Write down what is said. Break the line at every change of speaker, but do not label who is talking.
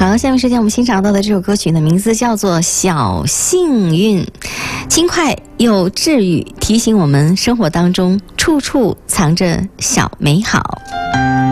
好，下面时间我们欣赏到的这首歌曲的名字叫做《小幸运》，轻快又治愈，提醒我们生活当中处处藏着小美好。